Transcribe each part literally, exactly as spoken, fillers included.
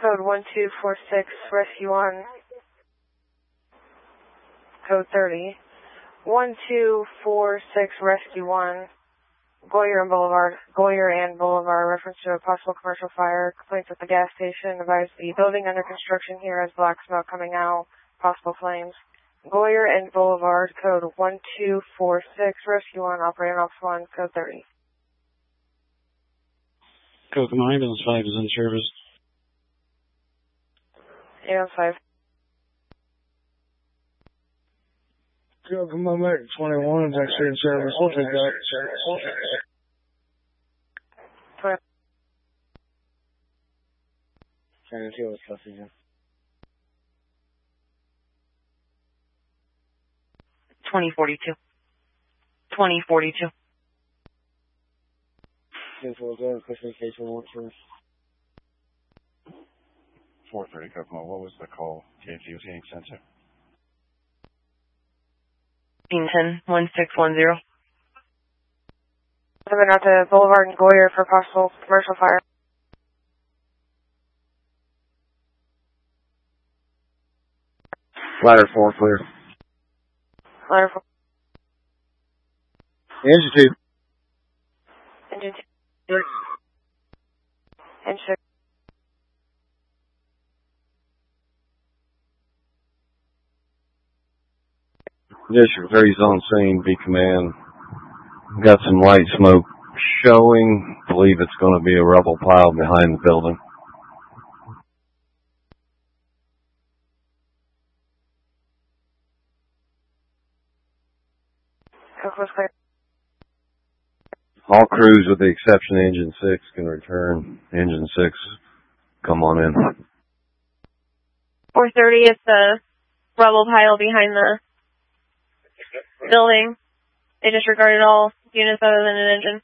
code one two four six, rescue one, code thirty. one two four six, rescue one, Goyer and Boulevard, Goyer and Boulevard, reference to a possible commercial fire, complaints at the gas station, advise the building under construction here has black smoke coming out, possible flames. Goyer and Boulevard, code one two four six, rescue one, operating ops one, code thirty. Code from ambulance five is in service. Ambulance five. Code from American twenty-one is actually in service. We'll take that. twenty. Trying to see what's left again. twenty forty-two. twenty forty-two. Since we'll go in quickly in case we want to. four thirty, Kokomo. What was the call? K F D was getting sent to? ten one six one zero. Coming out to Boulevard and Goyer for possible commercial fire. Ladder four clear. Ladder four. Engine two. Engine two. Engine six. District thirty's on scene, B command. Got some light smoke showing. Believe it's going to be a rubble pile behind the building. Coco's clear. All crews, with the exception of Engine six, can return. Engine six, come on in. four thirty is the rubble pile behind the building. They disregarded all units other than an engine.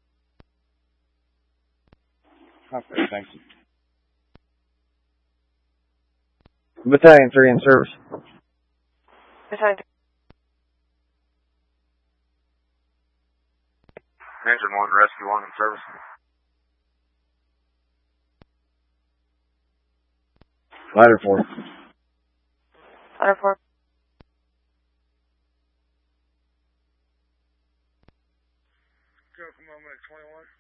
Okay, thanks. Battalion three in service. Battalion. Engine one, rescue one in service. Ladder four. Ladder four. Go from moment twenty-one.